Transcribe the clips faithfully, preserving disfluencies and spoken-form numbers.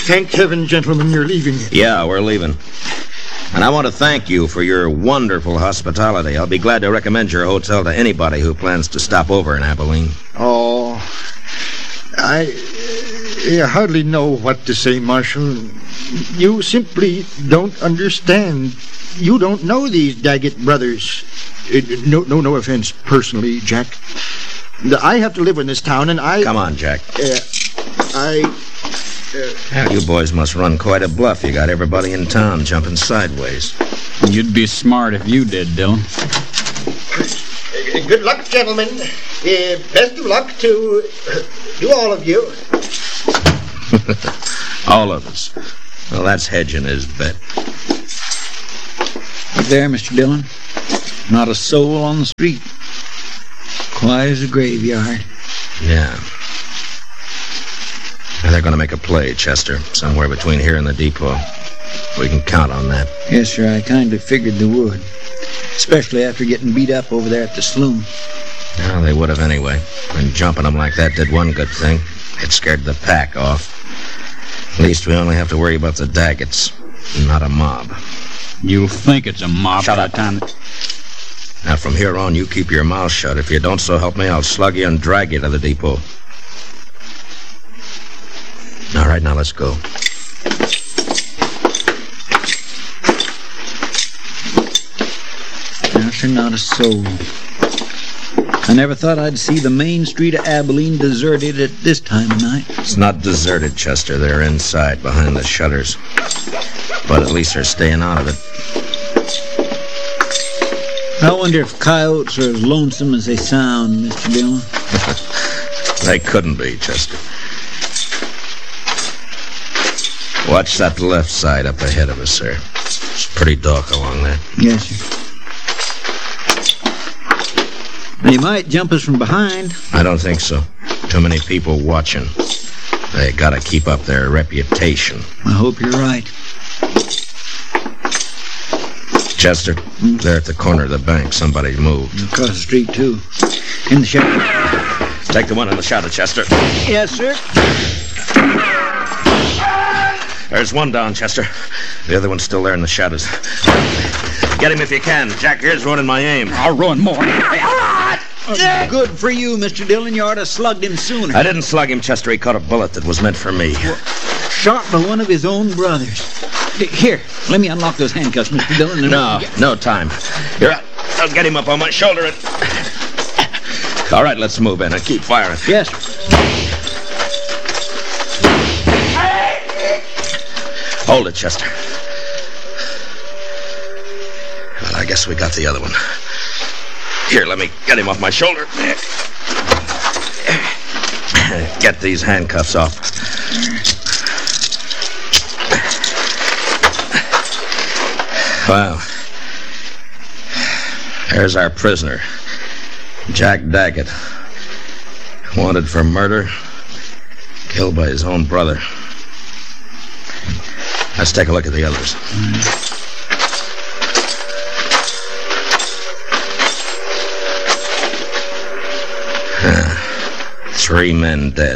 Thank heaven, gentlemen, you're leaving. Yeah, we're leaving. And I want to thank you for your wonderful hospitality. I'll be glad to recommend your hotel to anybody who plans to stop over in Abilene. Oh, I, I hardly know what to say, Marshal. You simply don't understand. You don't know these Daggett brothers. Uh, no, no, no offense personally, Jack. I have to live in this town, and I... Come on, Jack. Uh, I... Uh, Now, you boys must run quite a bluff. You got everybody in town jumping sideways. You'd be smart if you did, Dillon. Uh, good luck, gentlemen. Uh, best of luck to, uh, to all of you. All of us. Well, that's hedging his bet. Up there, Mister Dillon. Not a soul on the street. Quiet as a graveyard. Yeah. Now they're going to make a play, Chester, somewhere between here and the depot. We can count on that. Yes, sir, I kind of figured they would. Especially after getting beat up over there at the saloon. Well, they would have anyway. And jumping them like that did one good thing. It scared the pack off. At least we only have to worry about the Daggets, not a mob. You'll think it's a mob Shut by up. the time... That... Now, from here on, you keep your mouth shut. If you don't, so help me, I'll slug you and drag you to the depot. All right, now let's go. No, sir, not a soul. I never thought I'd see the main street of Abilene deserted at this time of night. It's not deserted, Chester. They're inside, behind the shutters. But at least they're staying out of it. I wonder if coyotes are as lonesome as they sound, Mister Dillon. They couldn't be, Chester. Watch that left side up ahead of us, sir. It's pretty dark along there. Yes, sir. They might jump us from behind. I don't think so. Too many people watching. They gotta keep up their reputation. I hope you're right. Chester, hmm? They're at the corner of the bank. Somebody moved. Across the street, too. In the shadow. Take the one in the shadow, Chester. Yes, sir. There's one down, Chester. The other one's still there in the shadows. Get him if you can. Jack here's ruining my aim. I'll ruin more. Uh, good for you, Mister Dillon. You ought to have slugged him sooner. I didn't slug him, Chester. He caught a bullet that was meant for me. Well, shot by one of his own brothers. Here, let me unlock those handcuffs, Mister Dillon. No, no time. Here, I'll get him up on my shoulder and... All right, let's move in and keep firing. Yes, sir. Hold it, Chester. Well, I guess we got the other one. Here, let me get him off my shoulder. Get these handcuffs off. Well, there's our prisoner, Jack Daggett. Wanted for murder, killed by his own brother. Let's take a look at the others. Three men dead.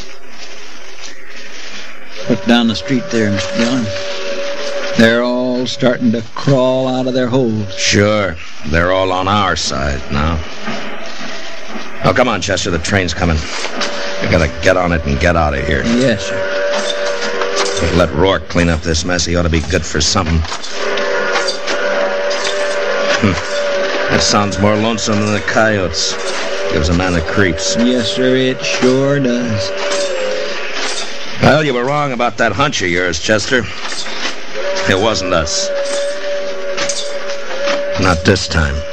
Look down the street there, Mister Dillon. They're all starting to crawl out of their holes. Sure. They're all on our side now. Oh, come on, Chester. The train's coming. We gotta get on it and get out of here. Yes, sir. Let Rourke clean up this mess. He ought to be good for something. Hm. That sounds more lonesome than the coyotes. Gives a man the creeps. Yes, sir, it sure does. Well, you were wrong about that hunch of yours, Chester. It wasn't us. Not this time.